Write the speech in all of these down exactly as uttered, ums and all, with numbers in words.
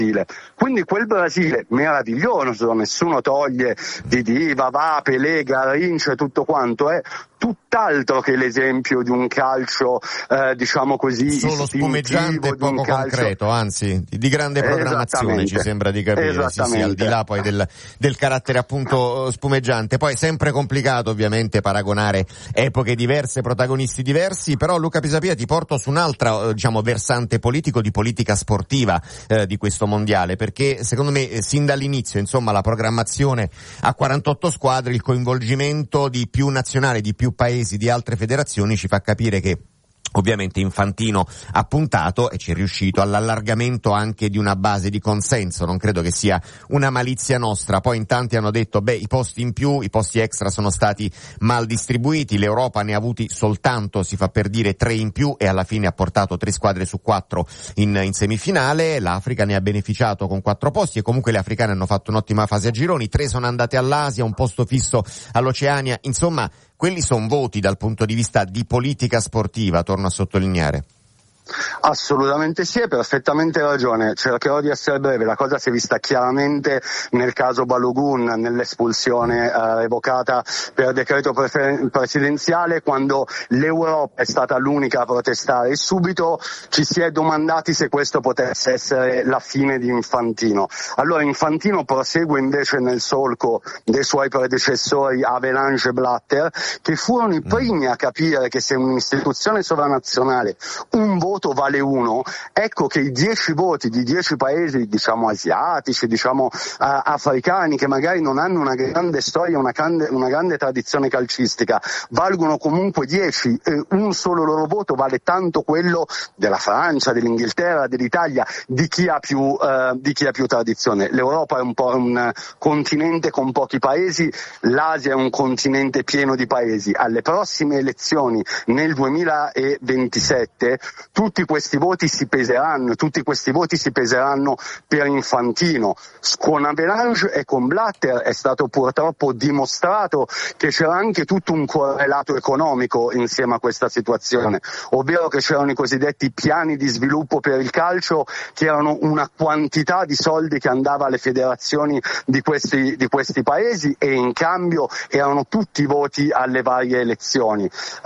Quindi quel Brasile meraviglioso, nessuno toglie di Diva, Va, Pelé, Garrincha e tutto quanto, è tutt'altro che l'esempio di un calcio eh, diciamo così solo spumeggiante e poco calcio... concreto, anzi di grande programmazione, ci sembra di capire, sì, sì, al di là poi del, del carattere appunto spumeggiante. Poi sempre complicato ovviamente paragonare epoche diverse, protagonisti diversi, però Luca Pisapia ti porto su un'altra diciamo versante politico, di politica sportiva eh, di questo mondiale, perché secondo me sin dall'inizio insomma la programmazione a quarantotto squadre, il coinvolgimento di più nazionali, di più paesi, di altre federazioni ci fa capire che ovviamente Infantino ha puntato e ci è riuscito all'allargamento anche di una base di consenso. Non credo che sia una malizia nostra. Poi in tanti hanno detto beh, i posti in più, i posti extra sono stati mal distribuiti, l'Europa ne ha avuti soltanto, si fa per dire, tre in più e alla fine ha portato tre squadre su quattro in, in semifinale. L'Africa ne ha beneficiato con quattro posti e comunque le africane hanno fatto un'ottima fase a gironi, tre sono andate all'Asia, un posto fisso all'Oceania. Insomma, quelli sono voti dal punto di vista di politica sportiva, torno a sottolineare. Assolutamente sì, hai perfettamente ragione, cercherò di essere breve. La cosa si è vista chiaramente nel caso Balogun, nell'espulsione eh, revocata per decreto prefer- presidenziale, quando l'Europa è stata l'unica a protestare, e subito ci si è domandati se questo potesse essere la fine di Infantino. Allora Infantino prosegue invece nel solco dei suoi predecessori Havelange e Blatter, che furono i primi a capire che se un'istituzione sovranazionale un voto vale uno, ecco che i dieci voti di dieci paesi, diciamo asiatici, diciamo uh, africani, che magari non hanno una grande storia, una grande, una grande tradizione calcistica, valgono comunque dieci, e un solo loro voto vale tanto quello della Francia, dell'Inghilterra, dell'Italia, di chi ha più, uh, di chi ha più tradizione. L'Europa è un po' un continente con pochi paesi, l'Asia è un continente pieno di paesi. Alle prossime elezioni nel duemilaventisette tutti questi voti si peseranno, tutti questi voti si peseranno per Infantino. Con Havelange e con Blatter è stato purtroppo dimostrato che c'era anche tutto un correlato economico insieme a questa situazione, ovvero che c'erano i cosiddetti piani di sviluppo per il calcio, che erano una quantità di soldi che andava alle federazioni di questi, di questi paesi, e in cambio erano tutti voti alle varie elezioni.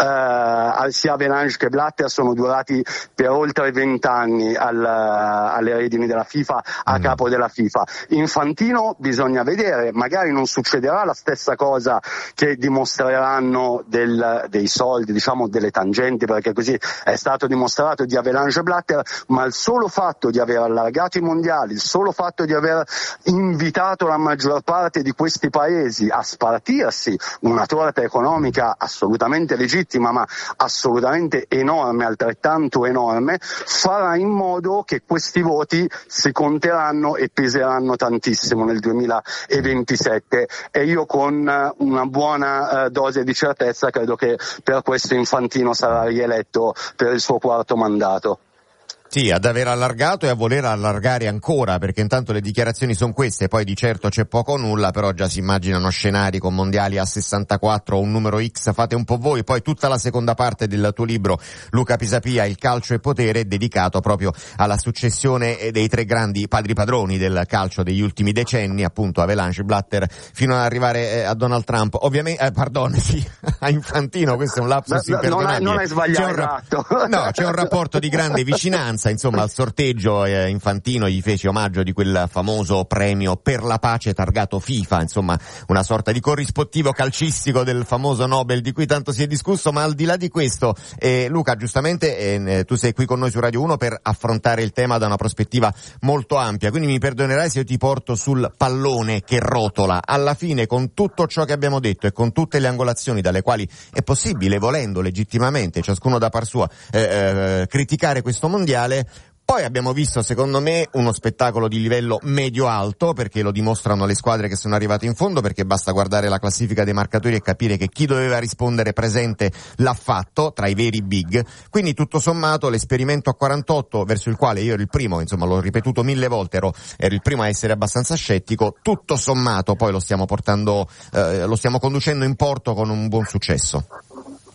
Uh, sia Havelange che Blatter sono durati per oltre vent'anni al, alle redini della FIFA, a mm. capo della FIFA. Infantino bisogna vedere, magari non succederà la stessa cosa che dimostreranno del, dei soldi, diciamo delle tangenti, perché così è stato dimostrato di Havelange e Blatter, ma il solo fatto di aver allargato i mondiali, il solo fatto di aver invitato la maggior parte di questi paesi a spartirsi una torta economica assolutamente legittima, ma assolutamente enorme, altrettanto enorme, farà in modo che questi voti si conteranno e peseranno tantissimo nel duemilaventisette, e io con una buona uh, dose di certezza credo che per questo Infantino sarà rieletto per il suo quarto mandato. Sì, ad aver allargato e a voler allargare ancora, perché intanto le dichiarazioni sono queste, poi di certo c'è poco o nulla, però già si immaginano scenari con mondiali a sessantaquattro o un numero X, fate un po' voi. Poi tutta la seconda parte del tuo libro, Luca Pisapia, Il calcio e potere, è dedicato proprio alla successione dei tre grandi padri padroni del calcio degli ultimi decenni, appunto Havelange, Blatter, fino ad arrivare a Donald Trump, ovviamente, eh, pardon, sì, a Infantino. Questo è un lapsus no, imperdonabile. Non hai sbagliato. C'è un, no, c'è un rapporto di grande vicinanza. Insomma, al sorteggio eh, Infantino gli fece omaggio di quel famoso premio per la pace targato FIFA, insomma una sorta di corrispettivo calcistico del famoso Nobel di cui tanto si è discusso. Ma al di là di questo, eh, Luca, giustamente eh, tu sei qui con noi su Radio uno per affrontare il tema da una prospettiva molto ampia, quindi mi perdonerai se io ti porto sul pallone che rotola. Alla fine, con tutto ciò che abbiamo detto e con tutte le angolazioni dalle quali è possibile, volendo legittimamente, ciascuno da par sua, eh, eh, criticare questo mondiale, poi abbiamo visto, secondo me, uno spettacolo di livello medio-alto, perché lo dimostrano le squadre che sono arrivate in fondo, perché basta guardare la classifica dei marcatori e capire che chi doveva rispondere presente l'ha fatto, tra i veri big. Quindi tutto sommato l'esperimento a quarantotto, verso il quale io ero il primo, insomma l'ho ripetuto mille volte, ero, ero il primo a essere abbastanza scettico, tutto sommato poi lo stiamo portando, eh, lo stiamo conducendo in porto con un buon successo.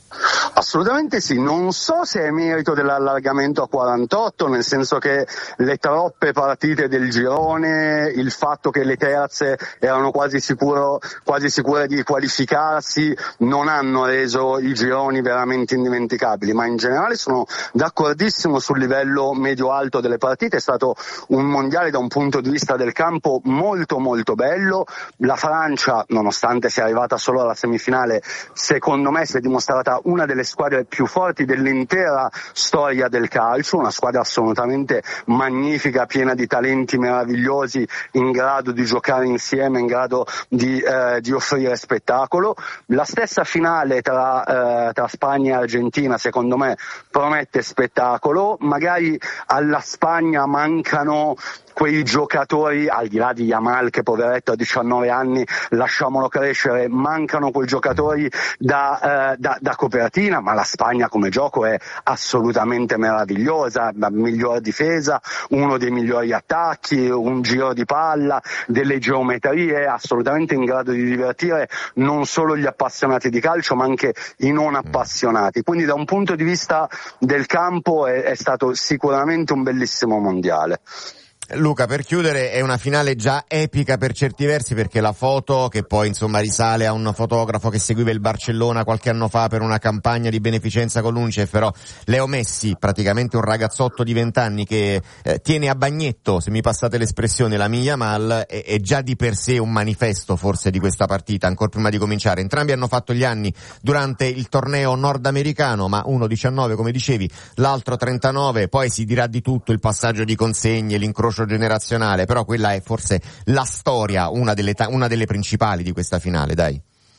Assolutamente sì, non so se è merito dell'allargamento a quarantotto, nel senso che le troppe partite del girone, il fatto che le terze erano quasi sicuro, quasi sicure di qualificarsi, non hanno reso i gironi veramente indimenticabili, ma in generale sono d'accordissimo sul livello medio-alto delle partite. È stato un mondiale da un punto di vista del campo molto molto bello. La Francia, nonostante sia arrivata solo alla semifinale, secondo me si è dimostrata una delle squadre più forti dell'intera storia del calcio, una squadra assolutamente magnifica, piena di talenti meravigliosi, in grado di giocare insieme, in grado di, eh, di offrire spettacolo. La stessa finale tra, eh, tra Spagna e Argentina secondo me promette spettacolo. Magari alla Spagna mancano quei giocatori, al di là di Yamal che poveretto a diciannove anni, lasciamolo crescere, mancano quei giocatori da, eh, da, da copertina, ma la Spagna come gioco è assolutamente meravigliosa, la miglior difesa, uno dei migliori attacchi, un giro di palla, delle geometrie, assolutamente in grado di divertire non solo gli appassionati di calcio ma anche i non appassionati. Quindi da un punto di vista del campo è, è stato sicuramente un bellissimo mondiale. Luca, per chiudere, è una finale già epica per certi versi, perché la foto, che poi insomma risale a un fotografo che seguiva il Barcellona qualche anno fa per una campagna di beneficenza con l'UNICEF, però Leo Messi, praticamente un ragazzotto di vent'anni che eh, tiene a bagnetto, se mi passate l'espressione, la Yamal, è, è già di per sé un manifesto forse di questa partita, ancora prima di cominciare. Entrambi hanno fatto gli anni durante il torneo nordamericano, ma uno diciannove come dicevi, l'altro trentanove, poi si dirà di tutto, il passaggio di consegne, l'incrocio generazionale, però quella è forse la storia, una delle, ta- una delle principali di questa finale, dai.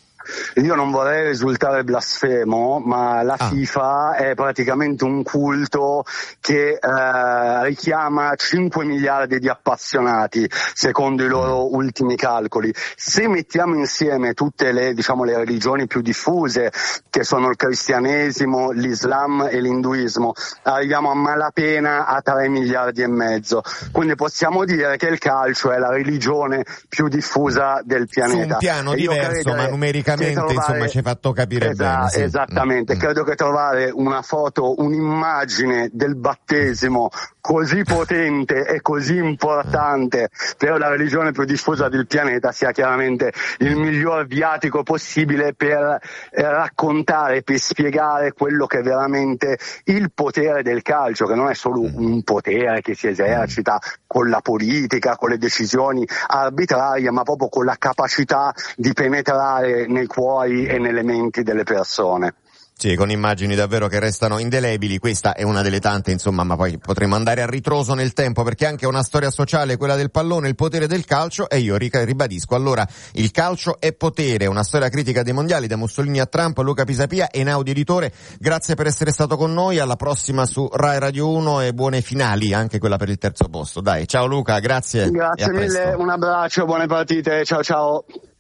Io non vorrei risultare blasfemo, ma la ah. FIFA è praticamente un culto che eh, richiama cinque miliardi di appassionati, secondo i loro ultimi calcoli. Se mettiamo insieme tutte le, diciamo, le religioni più diffuse, che sono il cristianesimo, l'Islam e l'induismo, arriviamo a malapena a tre miliardi e mezzo. Quindi possiamo dire che il calcio è la religione più diffusa del pianeta. Su un piano diverso, ma numericamente trovare, insomma ci hai fatto capire esa- bene. Sì. Esattamente, mm. credo che trovare una foto, un'immagine del battesimo così potente e così importante per la religione più diffusa del pianeta sia chiaramente il miglior viatico possibile per eh, raccontare, per spiegare quello che è veramente il potere del calcio, che non è solo un potere che si esercita con la politica, con le decisioni arbitrarie, ma proprio con la capacità di penetrare nei cuori e nelle menti delle persone. Sì, con immagini davvero che restano indelebili. Questa è una delle tante, insomma, ma poi potremo andare a ritroso nel tempo, perché anche una storia sociale, quella del pallone, il potere del calcio, e io ribadisco, allora, il calcio è potere, una storia critica dei mondiali, da Mussolini a Trump. Luca Pisapia, Einaudi editore, grazie per essere stato con noi, alla prossima su Rai Radio uno e buone finali, anche quella per il terzo posto. Dai, ciao Luca, grazie. Grazie mille, un abbraccio, buone partite, ciao ciao.